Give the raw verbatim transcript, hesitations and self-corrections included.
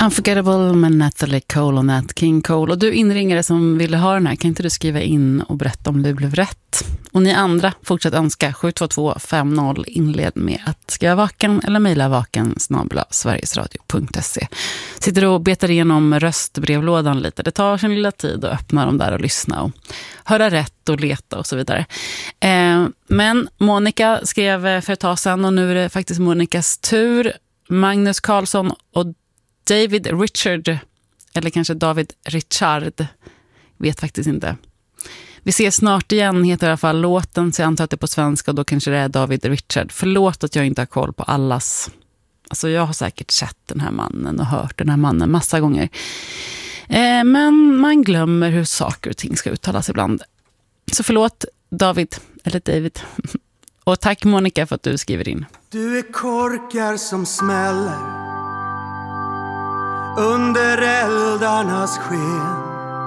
Unforgettable med Natalie Cole och Nat King Cole. Och du inringare som ville ha den här, kan inte du skriva in och berätta om du blev rätt? Och ni andra, fortsätt önska sju två två fem noll, inled med att skriva vaken eller mejla vaken snabel-a sverigesradio punkt se. Sitter och betar igenom röstbrevlådan lite. Det tar sin lilla tid att öppna dem där och lyssna och höra rätt och leta och så vidare. Eh, men Monica skrev för ett tag sedan och nu är det faktiskt Monikas tur. Magnus Karlsson och David Richard, eller kanske David Richard, vet faktiskt inte. Vi ses snart igen, heter i alla fall låten, så jag antar att det är på svenska och då kanske det är David Richard. Förlåt att jag inte har koll på allas. Alltså jag har säkert sett den här mannen och hört den här mannen massa gånger. Eh, men man glömmer hur saker och ting ska uttalas ibland. Så förlåt David, eller David. Och tack Monica för att du skriver in. Du är korkar som smäller under eldarnas sken.